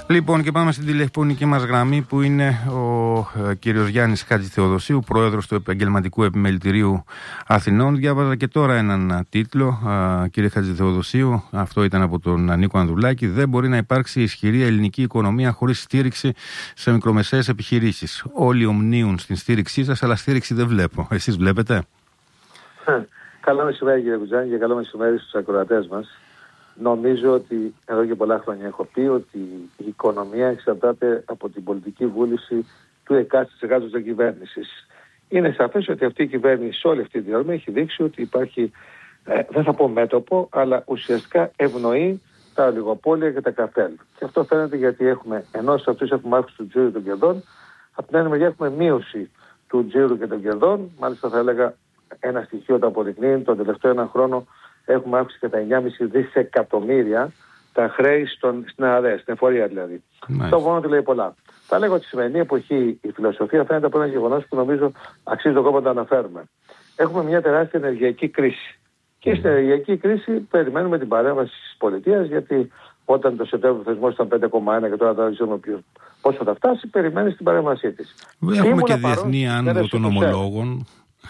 Λοιπόν, και πάμε στην τηλεφωνική μας γραμμή που είναι ο κύριος Γιάννης Χατζηθεοδοσίου, πρόεδρος του Επαγγελματικού Επιμελητηρίου Αθηνών. Διάβαζα και τώρα έναν τίτλο, κύριε Χατζηθεοδοσίου, αυτό ήταν από τον Νίκο Ανδρουλάκη. Δεν μπορεί να υπάρξει ισχυρή ελληνική οικονομία χωρίς στήριξη σε μικρομεσαίες επιχειρήσεις. Όλοι ομνίουν στην στήριξή σας, αλλά στήριξη δεν βλέπω. Εσείς βλέπετε? Καλό μεσημέρι, κύριε Κουτζάνη, και καλό μεσημέρι στους ακροατές μας. Νομίζω ότι εδώ και πολλά χρόνια έχω πει ότι η οικονομία εξαρτάται από την πολιτική βούληση του εκάστοτε κυβέρνησης. Είναι σαφές ότι αυτή η κυβέρνηση όλη αυτή τη διάρκεια έχει δείξει ότι υπάρχει, δεν θα πω μέτωπο, αλλά ουσιαστικά ευνοεί τα ολιγοπόλια και τα καρτέλ. Και αυτό φαίνεται γιατί έχουμε, ενώ σε αυτούς έχουμε αύξηση του τζίρου των κερδών, από την άλλη μεριά έχουμε μείωση του τζίρου και των κερδών. Μάλιστα θα έλεγα ένα στοιχείο το αποδεικνύει, τον τελευταίο ένα χρόνο έχουμε αύξηση κατά 9,5 δισεκατομμύρια τα χρέη στην ΑΔΕ, στην εφορία δηλαδή. Το μόνο του λέει πολλά. Θα λέγω ότι στη σημερινή εποχή η φιλοσοφία φαίνεται από ένα γεγονός που νομίζω αξίζει τον κόπο να το αναφέρουμε. Έχουμε μια τεράστια ενεργειακή κρίση. Και στην ενεργειακή κρίση περιμένουμε την παρέμβαση της πολιτείας, γιατί όταν το Σεπτέμβριο ο θεσμός ήταν 5,1 και τώρα δεν ξέρουμε πόσο θα φτάσει, περιμένει την παρέμβασή της. Έχουμε και διεθνή άνοδο των ομολόγων.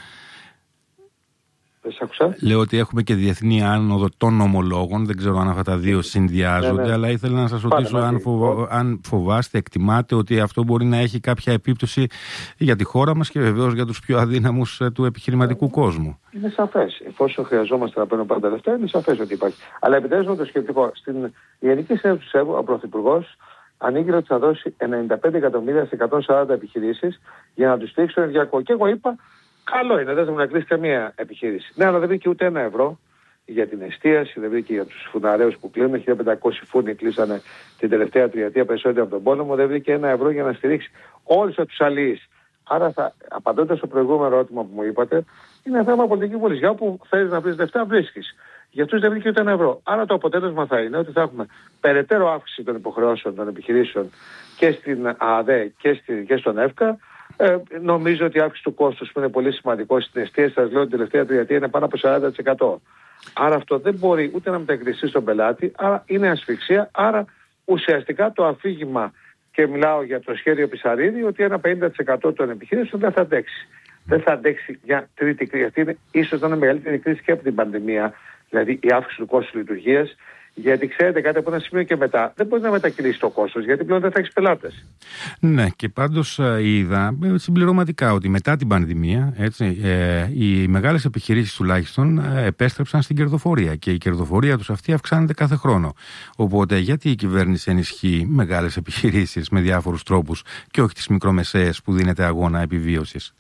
Λέω ότι έχουμε και διεθνή άνοδο των ομολόγων. Δεν ξέρω αν αυτά τα δύο συνδυάζονται, αλλά ήθελα να σας ρωτήσω αν φοβάστε, εκτιμάτε ότι αυτό μπορεί να έχει κάποια επίπτωση για τη χώρα μας και βεβαίως για τους πιο αδύναμους του επιχειρηματικού κόσμου. Είναι σαφές. Εφόσον χρειαζόμαστε να παίρνουμε πάντα λεφτά, είναι σαφές ότι υπάρχει. Αλλά επιτέλους με το σκεπτικό. Στην Γενική Συνέλευση του ΣΕΒ, ο Πρωθυπουργός ανήγγειλε ότι θα δώσει 95 εκατομμύρια σε 140 επιχειρήσεις για να τους στηρίξει το ενεργειακό. Και εγώ είπα, καλό είναι, δεν θα μου να κλείσει καμία επιχείρηση. Ναι, αλλά δεν βρήκε ούτε ένα ευρώ για την εστίαση, δεν βρήκε για τους φουναρέους που κλείνουν. 1.500 φούρνοι κλείσανε την τελευταία τριετία περισσότερο από τον πόλεμο. Δεν βρήκε ένα ευρώ για να στηρίξει όλους τους αλληλείς. Άρα, απαντώντας στο προηγούμενο ερώτημα που μου είπατε, είναι θέμα πολιτική βούληση. Για όπου θέλεις να βρεις λεφτά, βρίσκεις. Για αυτούς δεν βρήκε ούτε ένα ευρώ. Άρα το αποτέλεσμα θα είναι ότι θα έχουμε περαιτέρω αύξηση των υποχρεώσεων των επιχειρήσεων και στην ΑΔΕ και στον ΕΦΚΑ. Νομίζω ότι η αύξηση του κόστους που είναι πολύ σημαντικό στην εστίαση, σας λέω, την τελευταία τριετία είναι πάνω από 40%. Άρα αυτό δεν μπορεί ούτε να μετακριθεί στον πελάτη, άρα είναι ασφυξία. Άρα ουσιαστικά το αφήγημα, και μιλάω για το σχέδιο Πισαρίδη, ότι ένα 50% των επιχειρήσεων δεν θα αντέξει. Δεν θα αντέξει μια τρίτη κρίση. Αυτή είναι ίσως να είναι μεγαλύτερη κρίση και από την πανδημία, δηλαδή η αύξηση του κόστους λειτουργίας. Γιατί ξέρετε κάτι, από ένα σημείο και μετά δεν μπορεί να μετακυλήσει το κόστος, γιατί πλέον δεν θα έχει πελάτες. Ναι, και πάντως είδα συμπληρωματικά ότι μετά την πανδημία οι μεγάλες επιχειρήσεις τουλάχιστον επέστρεψαν στην κερδοφορία και η κερδοφορία τους αυτή αυξάνεται κάθε χρόνο. Οπότε γιατί η κυβέρνηση ενισχύει μεγάλες επιχειρήσεις με διάφορους τρόπους και όχι τις μικρομεσαίες που δίνεται αγώνα επιβίωσης?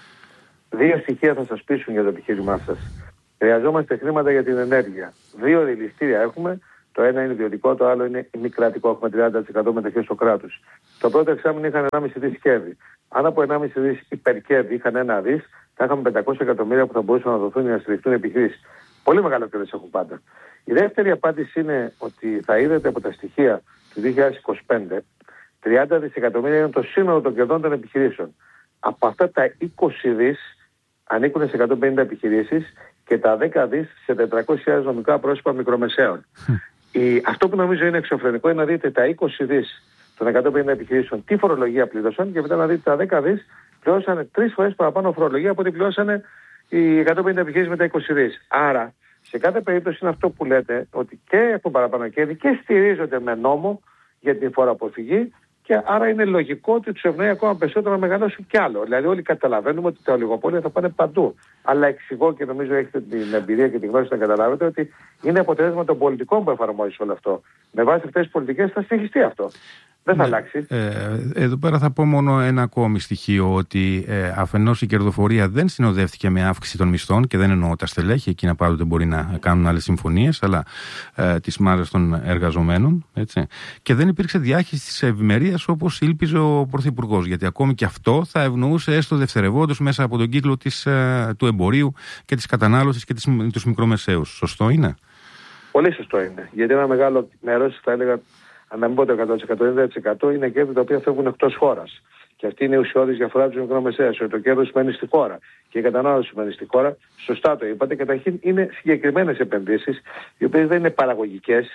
Δύο στοιχεία θα σας πείσουν για το επιχείρημά σας. Χρειαζόμαστε χρήματα για την ενέργεια. Δύο δηληστήρια έχουμε. Το ένα είναι ιδιωτικό, το άλλο είναι ημικρατικό. Έχουμε 30% μετοχές στο κράτος. Το πρώτο εξάμηνο είχαν 1,5 δις κέρδη. Αν από 1,5 δις υπερκέρδη είχαν 1 δις, θα είχαμε 500 εκατομμύρια που θα μπορούσαν να δοθούν για να στηριχτούν επιχειρήσεις. Πολύ μεγάλο κέρδος έχουν πάντα. Η δεύτερη απάντηση είναι ότι θα είδατε από τα στοιχεία του 2025, 30 δισεκατομμύρια είναι το σύνολο των κερδών των επιχειρήσεων. Από αυτά τα 20 δις ανήκουν σε 150 επιχειρήσεις και τα 10 δις σε 400.000 νομικά πρόσωπα μικρομεσαίων. Αυτό που νομίζω είναι εξωφρενικό είναι να δείτε τα 20 δις των 150 επιχειρήσεων τι φορολογία πλήρωσαν και μετά να δείτε τα 10 δις πληρώσανε 3 φορές παραπάνω φορολογία από ό,τι πληρώσανε οι 150 επιχειρήσεις με τα 20 δις. Άρα, σε κάθε περίπτωση είναι αυτό που λέτε, ότι και έχουν παραπάνω κέρδη και στηρίζονται με νόμο για την φοροαποφυγή. Και άρα είναι λογικό ότι τους ευνοεί ακόμα περισσότερο να μεγαλώσουν κι άλλο. Δηλαδή, όλοι καταλαβαίνουμε ότι τα ολιγοπόλια θα πάνε παντού. Αλλά εξηγώ και νομίζω έχετε την εμπειρία και την γνώση να καταλάβετε ότι είναι αποτέλεσμα των πολιτικών που εφαρμόζει όλο αυτό. Με βάση αυτές τις πολιτικές θα συνεχιστεί αυτό. Δεν θα αλλάξει. Εδώ πέρα θα πω μόνο ένα ακόμη στοιχείο, ότι αφενός η κερδοφορία δεν συνοδεύτηκε με αύξηση των μισθών, και δεν εννοώ τα στελέχη, εκείνα πάντοτε μπορεί να κάνουν άλλες συμφωνίες, αλλά τις μάζες των εργαζομένων. Έτσι. Και δεν υπήρξε διάχυση της ευημερίας όπως ήλπιζε ο Πρωθυπουργός, γιατί ακόμη και αυτό θα ευνοούσε έστω δευτερευόντως μέσα από τον κύκλο του εμπορίου και της κατανάλωσης και τους μικρομεσαίους. Σωστό είναι? Πολύ σωστό είναι. Γιατί ένα μεγάλο μέρος, θα έλεγα, αν να μην πω το 100%, είναι κέρδη τα οποία φεύγουν εκτός χώρας. Και αυτή είναι η ουσιώδης διαφορά του μικρομεσαίας. Το κέρδος μένει στη χώρα και η κατανάλωση μένει στη χώρα. Σωστά το είπατε. Καταρχήν είναι συγκεκριμένες επενδύσεις, οι οποίες δεν είναι παραγωγικές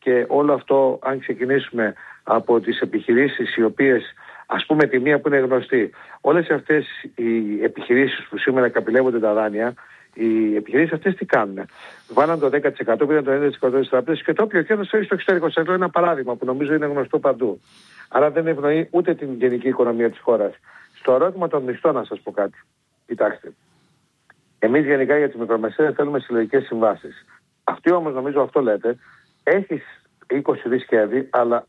και όλο αυτό, αν ξεκινήσουμε από τις επιχειρήσεις οι οποίες, ας πούμε τη μία που είναι γνωστή, όλες αυτές οι επιχειρήσεις που σήμερα καπηλεύονται τα δάνεια, οι επιχειρήσεις αυτές τι κάνουν? Βάλαν το 10%, πήραν το 11% στις τράπεζες και το όποιο κέρδος φέρει στο εξωτερικό. Σας λέω ένα παράδειγμα που νομίζω είναι γνωστό παντού. Άρα δεν ευνοεί ούτε την γενική οικονομία της χώρας. Στο ερώτημα των μισθών να σας πω κάτι. Κοιτάξτε. Εμείς γενικά για τις μικρομεσαίες θέλουμε συλλογικές συμβάσεις. Αυτοί όμως, νομίζω αυτό λέτε, έχεις 20 δις κέρδη, αλλά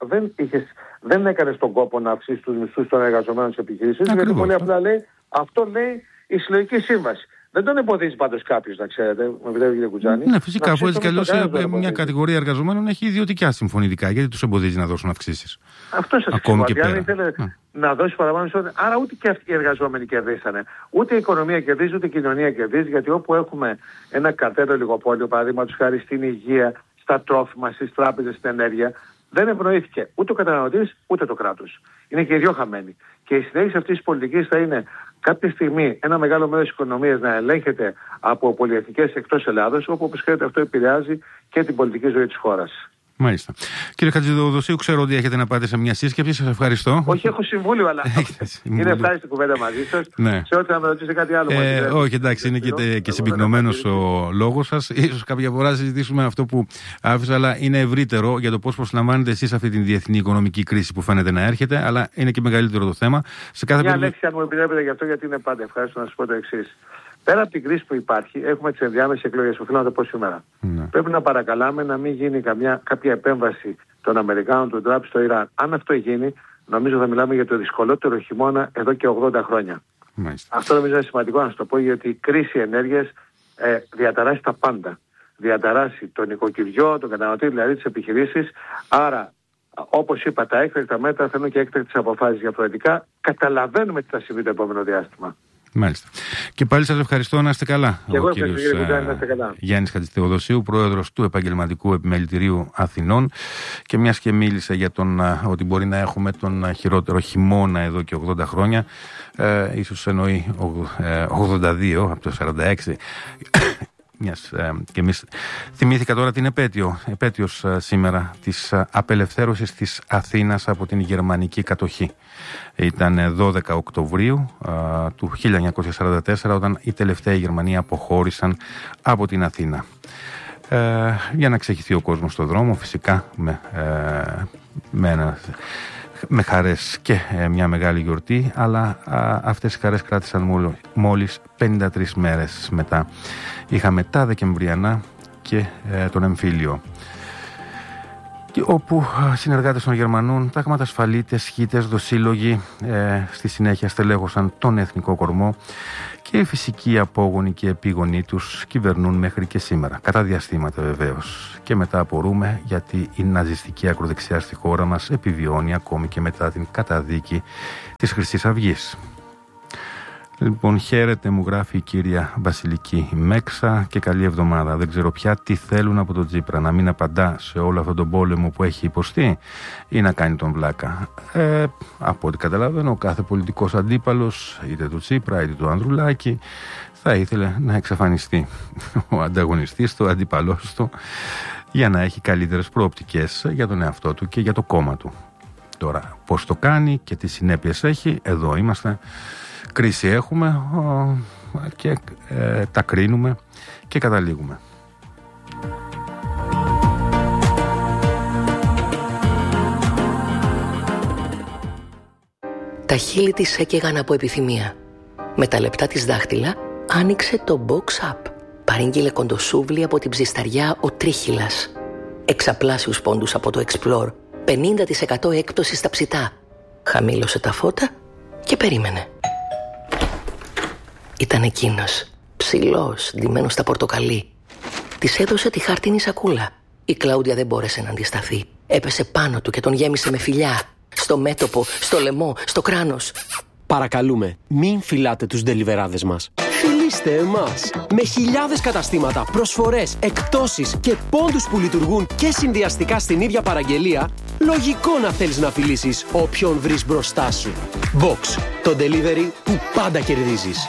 δεν έκανες τον κόπο να αυξήσεις τους μισθούς των εργαζομένων της επιχειρήσης, γιατί πολύ απλά λέει, αυτό λέει η συλλογική σύμβαση. Δεν τον εμποδίζει πάντως κάποιος, να ξέρετε, με επιτρέπει κύριε Κουτζάνη. Ναι, φυσικά, αφού έτσι κι αλλιώς μια κατηγορία εργαζομένων έχει ιδιωτικά συμφωνητικά, γιατί τους εμποδίζει να δώσουν αυξήσεις. Αυτό σας εξηγώ. Αν ήθελε να δώσει παραπάνω εισόδημα, άρα ούτε και αυτοί οι εργαζόμενοι κερδίσανε. Ούτε η οικονομία κερδίζει, ούτε η κοινωνία κερδίζει, γιατί όπου έχουμε ένα καρτέλο ολιγοπόλιο, παραδείγματος χάρη στην υγεία, στα τρόφιμα, στις τράπεζες, στην ενέργεια, δεν ευνοήθηκε ούτε ο καταναλωτής ούτε το κράτος. Είναι και οι δυο χαμένοι. Και η συνέχιση αυτής της πολιτικής θα είναι κάποια στιγμή ένα μεγάλο μέρος της οικονομίας να ελέγχεται από πολυεθνικές εκτός Ελλάδος, όπου όπως ξέρετε αυτό επηρεάζει και την πολιτική ζωή της χώρας. Μάλιστα. Κύριε Χατζηδοδοσίου, ξέρω ότι έχετε να πάτε σε μια σύσκεψη. Σας ευχαριστώ. Όχι, έχω συμβούλιο, αλλά είναι ευχάριστη κουβέντα μαζί σας. Ναι. Σε ό,τι να με ρωτήσετε κάτι άλλο. Όχι, εντάξει, είναι και συμπυκνωμένος ο λόγος σας. Ίσως κάποια φορά συζητήσουμε αυτό που άφησα, αλλά είναι ευρύτερο για το πώς προσλαμβάνετε εσείς αυτή την διεθνή οικονομική κρίση που φαίνεται να έρχεται, αλλά είναι και μεγαλύτερο το θέμα. Μια λέξη, αν μου επιτρέπετε, γι' αυτό, γιατί είναι πάντα ευχάριστο να σας πω το εξής. Πέρα από την κρίση που υπάρχει, έχουμε τις ενδιάμεσες εκλογές που θέλω να το πω σήμερα. Ναι. Πρέπει να παρακαλάμε να μην γίνει κάποια επέμβαση των Αμερικάνων του Τραμπ στο Ιράν. Αν αυτό γίνει, νομίζω θα μιλάμε για το δυσκολότερο χειμώνα εδώ και 80 χρόνια. Μάλιστα. Αυτό νομίζω είναι σημαντικό να σας το πω, γιατί η κρίση ενέργειας διαταράσσει τα πάντα. Διαταράσσει το νοικοκυριό, τον καταναλωτή, δηλαδή τις επιχειρήσεις. Άρα, όπως είπα, τα έκτακτα μέτρα θέλουν και έκτακτες αποφάσεις. Διαφορετικά, καταλαβαίνουμε τι θα συμβεί το επόμενο διάστημα. Μάλιστα. Και πάλι σας ευχαριστώ, να είστε καλά. Και εγώ ευχαριστώ, κύριε Κουτζάνη, να είστε καλά. Γιάννης Χατζηθεοδοσίου, πρόεδρος του Επαγγελματικού Επιμελητηρίου Αθηνών, και μιας και μίλησε για ότι μπορεί να έχουμε τον χειρότερο χειμώνα εδώ και 80 χρόνια, ίσως εννοεί 82 από το 46. Και εμείς θυμήθηκα τώρα την επέτειος σήμερα της απελευθέρωσης της Αθήνας από την γερμανική κατοχή. Ήταν 12 Οκτωβρίου του 1944, όταν οι τελευταίοι Γερμανοί αποχώρησαν από την Αθήνα. Για να ξεχυθεί ο κόσμος στο δρόμο, φυσικά με χαρές και μια μεγάλη γιορτή, αλλά αυτές οι χαρές κράτησαν μόλις 53 μέρες μετά. Είχαμε τα Δεκεμβριανά και τον εμφύλιο, όπου συνεργάτες των Γερμανών, ταγματασφαλίτες, σχήτες, δοσύλλογοι στη συνέχεια στελέχωσαν τον εθνικό κορμό, και οι φυσικοί απόγονοι και επίγονοί τους κυβερνούν μέχρι και σήμερα. Κατά διαστήματα βεβαίως. Και μετά απορούμε γιατί η ναζιστική ακροδεξιά στη χώρα μας επιβιώνει ακόμη και μετά την καταδίκη της Χρυσής Αυγής. Λοιπόν, χαίρετε, μου γράφει η κυρία Βασιλική Μέξα, και καλή εβδομάδα. Δεν ξέρω πια τι θέλουν από τον Τσίπρα, να μην απαντά σε όλο αυτόν τον πόλεμο που έχει υποστεί, ή να κάνει τον βλάκα. Από ό,τι καταλαβαίνω, ο κάθε πολιτικός αντίπαλος, είτε του Τσίπρα είτε του Ανδρουλάκη, θα ήθελε να εξαφανιστεί ο ανταγωνιστής του, ο αντίπαλός του, για να έχει καλύτερες προοπτικές για τον εαυτό του και για το κόμμα του. Τώρα, πώς το κάνει και τι συνέπειες έχει, εδώ είμαστε. Κρίση έχουμε και τα κρίνουμε και καταλήγουμε. Τα χείλη της έκαιγαν από επιθυμία. Με τα λεπτά της δάχτυλα άνοιξε το Box Up. Παρήγγειλε κοντοσούβλι από την ψισταριά ο Τρίχυλας. Εξαπλάσιους πόντους από το Explore. 50% έκπτωση στα ψητά. Χαμήλωσε τα φώτα και περίμενε. Ήταν εκείνος, ψηλός, ντυμένος στα πορτοκαλί. Της έδωσε τη χάρτινη σακούλα. Η Κλάουντια δεν μπόρεσε να αντισταθεί. Έπεσε πάνω του και τον γέμισε με φιλιά. Στο μέτωπο, στο λαιμό, στο κράνος. Παρακαλούμε, μην φυλάτε τους ντελιβεράδες μας. Φιλήστε εμάς. Με χιλιάδες καταστήματα, προσφορές, εκπτώσεις και πόντους που λειτουργούν και συνδυαστικά στην ίδια παραγγελία, λογικό να θέλεις να φιλήσεις όποιον βρεις μπροστά σου. Box, το delivery που πάντα κερδίζεις.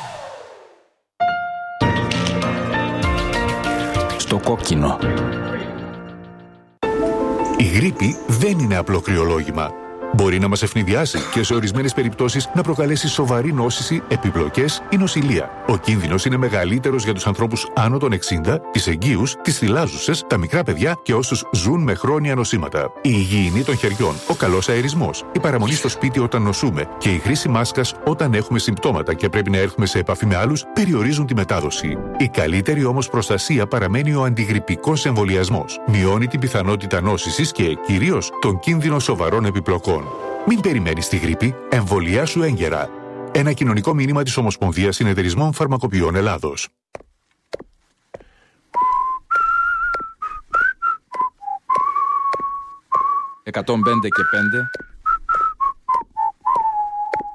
Στο κόκκινο. Η γρίπη δεν είναι απλό κρυολόγημα. Μπορεί να μας ευνηδιάσει και σε ορισμένες περιπτώσεις να προκαλέσει σοβαρή νόσηση, επιπλοκές ή νοσηλεία. Ο κίνδυνος είναι μεγαλύτερος για τους ανθρώπους άνω των 60, τις εγγύους, τις θυλάζουσες, τα μικρά παιδιά και όσους ζουν με χρόνια νοσήματα. Η υγιεινή των χεριών, ο καλός αερισμός, η παραμονή στο σπίτι όταν νοσούμε και η χρήση μάσκας όταν έχουμε συμπτώματα και πρέπει να έρθουμε σε επαφή με άλλους περιορίζουν τη μετάδοση. Η καλύτερη όμως προστασία παραμένει ο αντιγρυπικός εμβολιασμός. Μειώνει την πιθανότητα νόσησης και κυρίως τον κίνδυνο σοβαρών επιπλοκών. Μην περιμένεις τη γρίπη, εμβολιάσου έγκαιρα. Ένα κοινωνικό μήνυμα της Ομοσπονδίας Συνεταιρισμών Φαρμακοποιών Ελλάδος. 105 και 5.